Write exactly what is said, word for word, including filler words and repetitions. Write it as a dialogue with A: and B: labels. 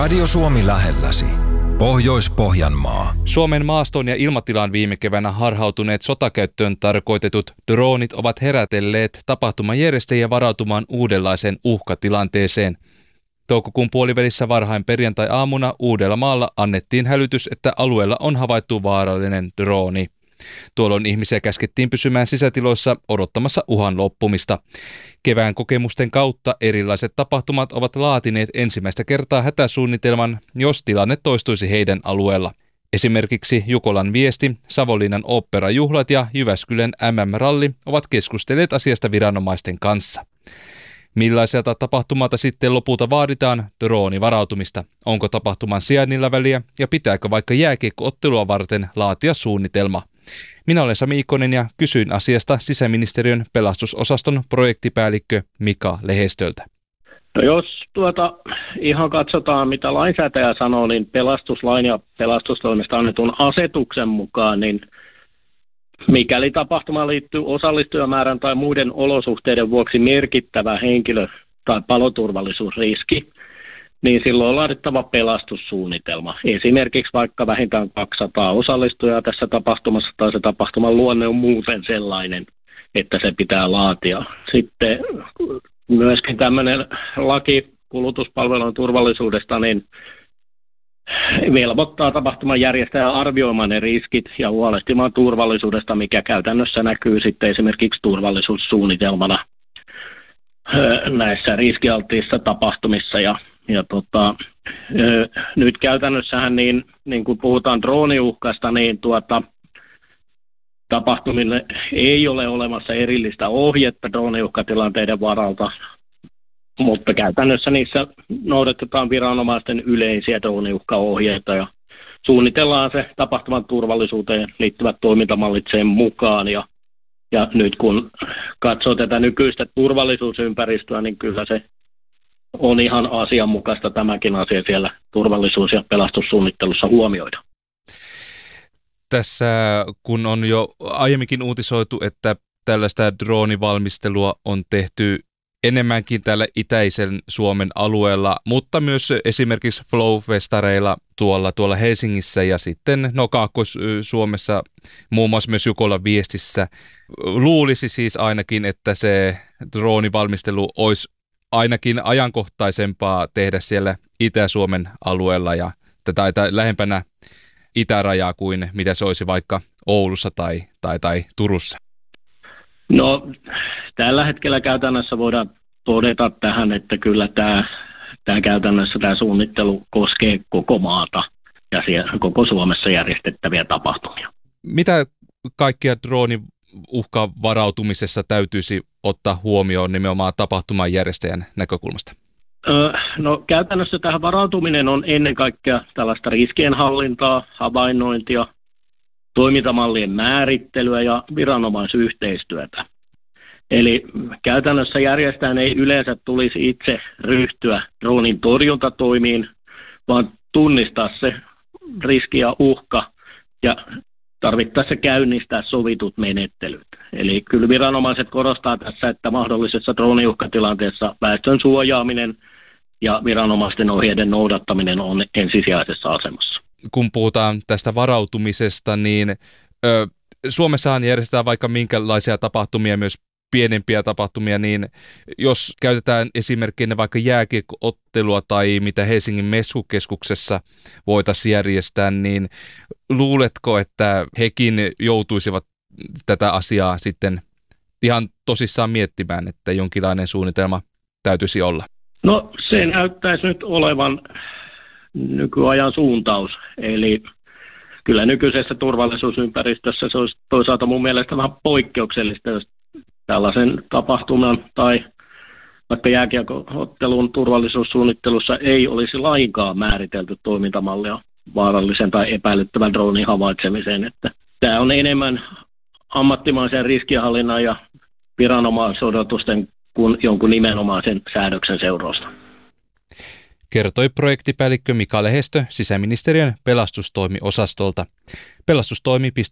A: Radio Suomi lähelläsi. Pohjois-Pohjanmaa.
B: Suomen maastoon ja ilmatilaan viime keväänä harhautuneet sotakäyttöön tarkoitetut dronit ovat herätelleet tapahtuman järjestäjiä varautumaan uudenlaiseen uhkatilanteeseen. Toukokuun puolivälissä varhain perjantai-aamuna Uudellamaalla annettiin hälytys, että alueella on havaittu vaarallinen droni. Tuolloin ihmisiä käskettiin pysymään sisätiloissa odottamassa uhan loppumista. Kevään kokemusten kautta erilaiset tapahtumat ovat laatineet ensimmäistä kertaa hätäsuunnitelman, jos tilanne toistuisi heidän alueella. Esimerkiksi Jukolan viesti, Savonlinnan oopperajuhlat ja Jyväskylän M M-ralli ovat keskustelleet asiasta viranomaisten kanssa. Millaiselta tapahtumalta sitten lopulta vaaditaan droonivarautumista? Onko tapahtuman sijainnilla väliä ja pitääkö vaikka jääkiekko-ottelua varten laatia suunnitelma? Minä olen Sami Ikonen ja kysyin asiasta sisäministeriön pelastusosaston projektipäällikkö Mika Lehestöltä.
C: No jos tuota ihan katsotaan, mitä lainsäätäjä sanoo, niin pelastuslain ja pelastustoimesta annetun asetuksen mukaan, niin mikäli tapahtumaan liittyy osallistujamäärän tai muiden olosuhteiden vuoksi merkittävä henkilö- tai paloturvallisuusriski, niin silloin on laadittava pelastussuunnitelma. Esimerkiksi vaikka vähintään kaksisataa osallistujaa tässä tapahtumassa tai se tapahtuman luonne on muuten sellainen, että se pitää laatia. Sitten myöskin tämmöinen laki kulutuspalvelujen turvallisuudesta, niin velvoittaa tapahtuman järjestäjää arvioimaan ne riskit ja huolehtimaan turvallisuudesta, mikä käytännössä näkyy sitten esimerkiksi turvallisuussuunnitelmana näissä riskialttiissa tapahtumissa. Ja, ja tota, nyt käytännössähän, niin, niin kun puhutaan drooniuhkasta, niin tuota, tapahtumille ei ole olemassa erillistä ohjetta drooniuhkatilanteiden varalta, mutta käytännössä niissä noudatetaan viranomaisten yleisiä drooniuhkaohjeita ja suunnitellaan se tapahtuman turvallisuuteen liittyvät toimintamallit sen mukaan. Ja, ja nyt kun katsoo tätä nykyistä turvallisuusympäristöä, niin kyllä se on ihan asianmukaista tämäkin asia siellä turvallisuus- ja pelastussuunnittelussa huomioida.
B: Tässä kun on jo aiemminkin uutisoitu, että tällaista droonivalmistelua on tehty enemmänkin täällä itäisen Suomen alueella, mutta myös esimerkiksi Flow-festareilla tuolla, tuolla Helsingissä ja sitten no Kaakkois-Suomessa, muun muassa myös Jukolan viestissä. Luulisi siis ainakin, että se droonivalmistelu olisi ainakin ajankohtaisempaa tehdä siellä Itä-Suomen alueella ja tätä lähempänä itärajaa kuin mitä se olisi vaikka Oulussa tai, tai, tai Turussa.
C: No tällä hetkellä käytännössä voidaan todeta tähän, että kyllä tämä, tämä käytännössä tämä suunnittelu koskee koko maata ja siellä koko Suomessa järjestettäviä tapahtumia.
B: Mitä kaikkia drooniuhkan varautumisessa täytyisi ottaa huomioon nimenomaan tapahtuman järjestäjän näkökulmasta?
C: Öö, no käytännössä tähän varautuminen on ennen kaikkea tällaista riskienhallintaa, havainnointia, toimintamallien määrittelyä ja viranomaisyhteistyötä. Eli käytännössä järjestäjän ei yleensä tulisi itse ryhtyä droonin torjuntatoimiin, vaan tunnistaa se riski ja uhka ja tarvittaessa käynnistää sovitut menettelyt. Eli kyllä viranomaiset korostaa tässä, että mahdollisessa drooniuhkatilanteessa väestön suojaaminen ja viranomaisten ohjeiden noudattaminen on ensisijaisessa asemassa.
B: Kun puhutaan tästä varautumisesta, niin ö, Suomessahan järjestetään vaikka minkälaisia tapahtumia, myös pienempiä tapahtumia, niin jos käytetään esimerkkinä vaikka jääkiekko-ottelua tai mitä Helsingin Messukeskuksessa voitaisiin järjestää, niin luuletko, että hekin joutuisivat tätä asiaa sitten ihan tosissaan miettimään, että jonkinlainen suunnitelma täytyisi olla?
C: No se näyttäisi nyt olevan nykyajan suuntaus, eli kyllä nykyisessä turvallisuusympäristössä se olisi toisaalta mun mielestä vähän poikkeuksellista, jos tällaisen tapahtuman tai vaikka jääkiekko-ottelun turvallisuussuunnittelussa ei olisi lainkaan määritelty toimintamallia vaarallisen tai epäilyttävän droonin havaitsemiseen. Että tämä on enemmän ammattimaisen riskienhallinnan ja viranomaisodotusten kuin jonkun nimenomaisen säädöksen seurausta.
B: Kertoi projektipäällikkö Mika Lehestö sisäministeriön pelastustoimiosastolta. Pelastustoimi